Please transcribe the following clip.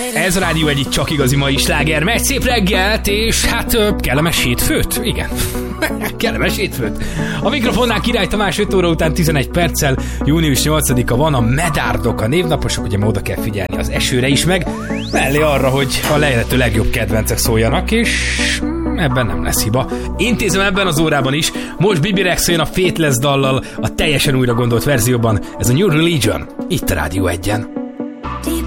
Ez a Rádió egyik csak igazi mai sláger. Megy szép reggelt, és hát kellemes hétfőt. Igen, kellemes hétfőt. A mikrofonnál Király Tamás 5 óra után 11 perccel, június 8-a van, a medárdok, a névnaposok, ugye oda kell figyelni az esőre is, meg mellé arra, hogy a lehető legjobb kedvencek szóljanak, és ebben nem lesz hiba. Intézem ebben az órában is. Most Bibi Rexa jön a Faithless dallal, a teljesen újra gondolt verzióban. Ez a New Religion, itt a Rádió 1-en.